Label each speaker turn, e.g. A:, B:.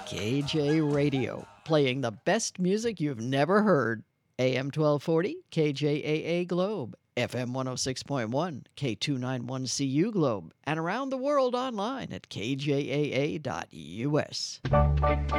A: KJ Radio, playing the best music you've never heard. AM 1240, KJAA Globe, FM 106.1, K291CU Globe, and around the world online at kjaa.us.